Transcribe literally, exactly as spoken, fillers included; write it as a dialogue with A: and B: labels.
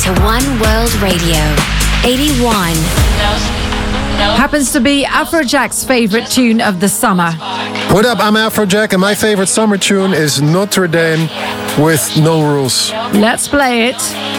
A: to One World Radio. eighty-one.
B: Happens to be Afrojack's favorite tune of the summer.
C: What up, I'm Afrojack, and my favorite summer tune is Notre Dame with No Rules.
B: Let's play it.